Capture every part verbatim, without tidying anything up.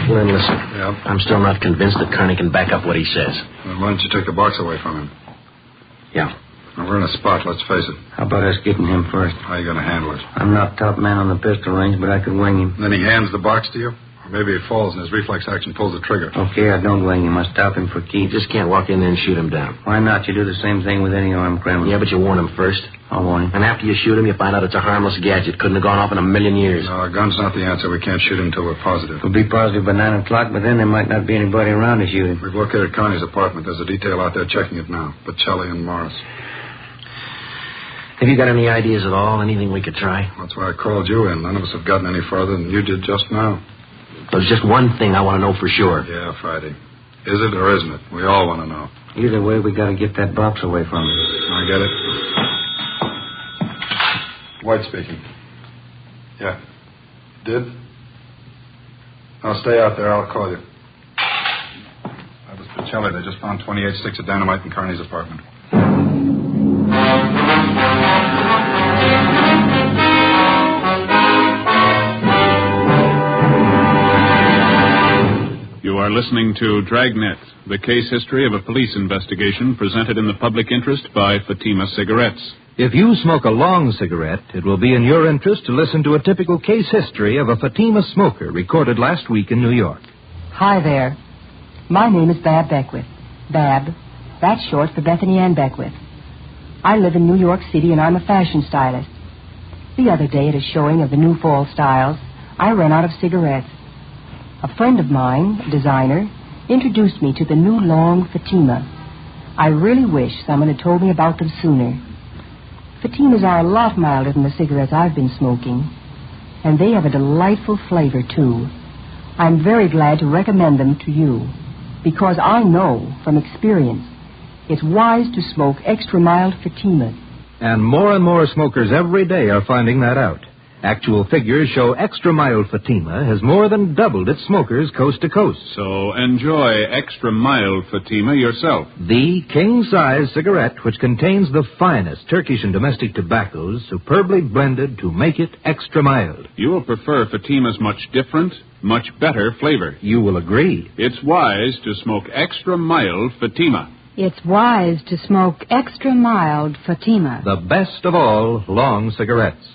Lynn, listen. Yeah? I'm still not convinced that Kearney can back up what he says. Then why don't you take the box away from him? Yeah. Now, we're in a spot, let's face it. How about us getting him first? How are you going to handle it? I'm not top man on the pistol range, but I could wing him. Then he hands the box to you? Or maybe he falls and his reflex action pulls the trigger. Okay, I don't wing him. I stop him for keeps. You just can't walk in there and shoot him down. Why not? You do the same thing with any armed criminal. Yeah, but you warn him first. I'll warn him. And after you shoot him, you find out it's a harmless gadget. Couldn't have gone off in a million years. No, a gun's not the answer. We can't shoot him until we're positive. We'll be positive by nine o'clock, but then there might not be anybody around to shoot him. We've located Kearney's apartment. There's a detail out there checking it now. Bocelli and Morris. Have you got any ideas at all? Anything we could try? That's why I called you in. None of us have gotten any further than you did just now. There's just one thing I want to know for sure. Yeah, Friday. Is it or isn't it? We all want to know. Either way, we got to get that box away from him. I get it. White speaking. Yeah. Did? Now stay out there. I'll call you. That was Bocelli. They just found twenty-eight sticks of dynamite in Kearney's apartment. You are listening to Dragnet, the case history of a police investigation presented in the public interest by Fatima Cigarettes. If you smoke a long cigarette, it will be in your interest to listen to a typical case history of a Fatima smoker recorded last week in New York. Hi there. My name is Bab Beckwith. Bab. That's short for Bethany Ann Beckwith. I live in New York City, and I'm a fashion stylist. The other day at a showing of the new fall styles, I ran out of cigarettes. A friend of mine, a designer, introduced me to the new long Fatima. I really wish someone had told me about them sooner. Fatimas are a lot milder than the cigarettes I've been smoking, and they have a delightful flavor, too. I'm very glad to recommend them to you, because I know from experience it's wise to smoke extra mild Fatimas. And more and more smokers every day are finding that out. Actual figures show extra mild Fatima has more than doubled its smokers coast to coast. So enjoy extra mild Fatima yourself. The king-size cigarette which contains the finest Turkish and domestic tobaccos superbly blended to make it extra mild. You will prefer Fatima's much different, much better flavor. You will agree. It's wise to smoke extra mild Fatima. It's wise to smoke extra mild Fatima. The best of all long cigarettes.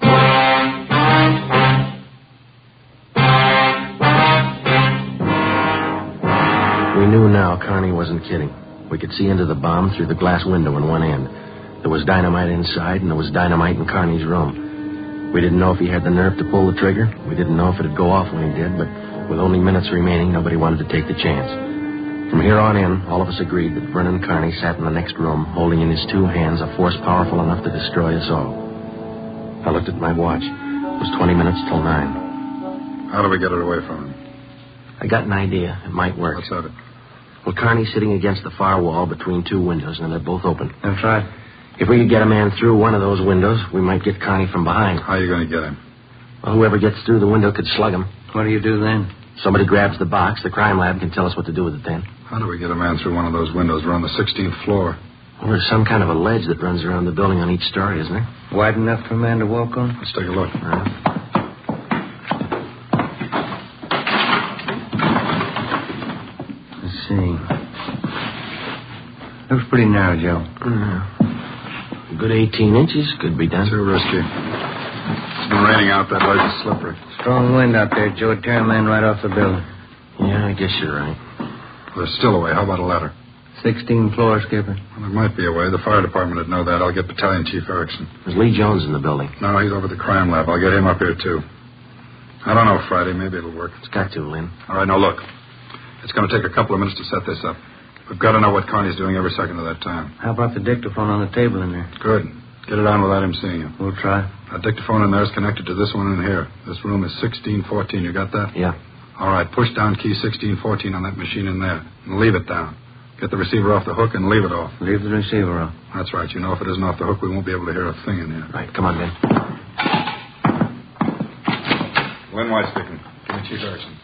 We knew now Kearney wasn't kidding. We could see into the bomb through the glass window in one end. There was dynamite inside, and there was dynamite in Kearney's room. We didn't know if he had the nerve to pull the trigger. We didn't know if it'd go off when he did, but with only minutes remaining, nobody wanted to take the chance. From here on in, all of us agreed that Vernon Kearney sat in the next room, holding in his two hands a force powerful enough to destroy us all. I looked at my watch. It was twenty minutes till nine. How do we get it away from him? I got an idea. It might work. What's that? Well, Kearney's sitting against the far wall between two windows, and they're both open. That's right. If we could get a man through one of those windows, we might get Kearney from behind. How are you going to get him? Well, whoever gets through the window could slug him. What do you do then? Somebody grabs the box. The crime lab can tell us what to do with it then. How do we get a man through one of those windows? We're on the sixteenth floor. Well, there's some kind of a ledge that runs around the building on each story, isn't there? Wide enough for a man to walk on? Let's take a look. All right. Let's see. Looks pretty narrow, Joe. Uh, good eighteen inches could be done. Too risky. It's been raining out. That ledge is slippery. Strong wind out there, Joe. It'd tear a man right off the building. Yeah, I guess you're right. There's still a way. How about a ladder? Sixteen floor, Skipper. Well, there might be a way. The fire department would know that. I'll get Battalion Chief Erickson. There's Lee Jones in the building. No, he's over at the crime lab. I'll get him up here, too. I don't know, Friday. Maybe it'll work. It's got to, Lynn. All right, now look. It's going to take a couple of minutes to set this up. We've got to know what Kearney's doing every second of that time. How about the dictaphone on the table in there? Good. Get it on without him seeing you. We'll try. That dictaphone in there is connected to this one in here. This room is sixteen fourteen. You got that? Yeah. All right, push down key sixteen fourteen on that machine in there and leave it down. Get the receiver off the hook and leave it off. Leave the receiver off. That's right. You know, if it isn't off the hook, we won't be able to hear a thing in here. Right, come on, Ben. Lynn White speaking. Give me Chief Erickson.